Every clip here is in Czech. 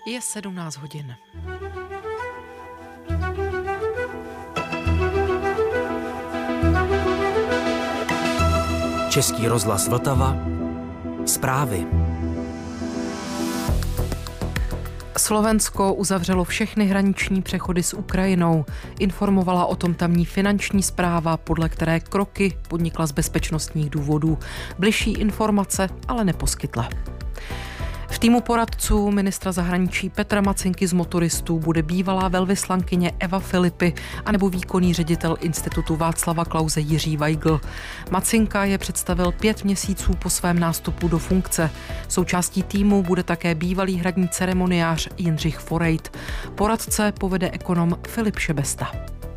Je 17 hodin. Český rozhlas Vltava. Zprávy. Slovensko uzavřelo všechny hraniční přechody s Ukrajinou. Informovala o tom tamní finanční správa, podle které kroky podnikla z bezpečnostních důvodů. Bližší informace ale neposkytla. V týmu poradců ministra zahraničí Petra Macinky z motoristů bude bývalá velvyslankyně Eva Filipy anebo výkonný ředitel Institutu Václava Klause Jiří Weigl. Macinka je představil 5 měsíců po svém nástupu do funkce. Součástí týmu bude také bývalý hradní ceremoniář Jindřich Forejt. Poradce povede ekonom Filip Šebesta.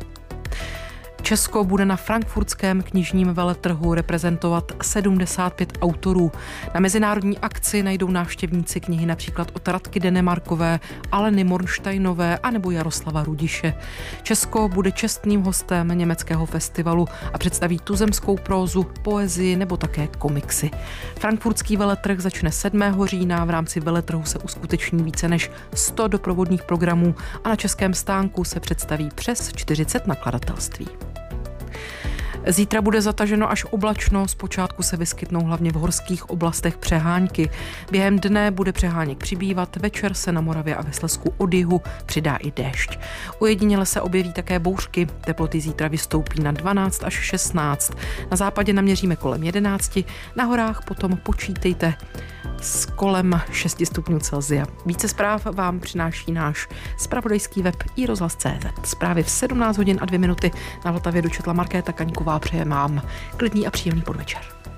Česko bude na frankfurtském knižním veletrhu reprezentovat 75 autorů. Na mezinárodní akci najdou návštěvníci knihy například od Radky Denemarkové, Aleny Mornsteinové anebo Jaroslava Rudiše. Česko bude čestným hostem německého festivalu a představí tuzemskou prózu, poezii nebo také komiksy. Frankfurtský veletrh začne 7. října, v rámci veletrhu se uskuteční více než 100 doprovodných programů a na českém stánku se představí přes 40 nakladatelství. Zítra bude zataženo až oblačno, zpočátku se vyskytnou hlavně v horských oblastech přehánky. Během dne bude přeháněk přibývat, večer se na Moravě a ve Slezsku od jihu přidá i déšť. Ojediněle se objeví také bouřky, teploty zítra vystoupí na 12 až 16. Na západě naměříme kolem 11, na horách potom počítejte s kolem 6 stupňů Celsia. Více zpráv vám přináší náš zpravodajský web iRozhlas.cz. Zprávy v 17 hodin a 2 minuty na Vltavě dočetla Markéta Kaňková. Přeje vám klidný a příjemný podvečer.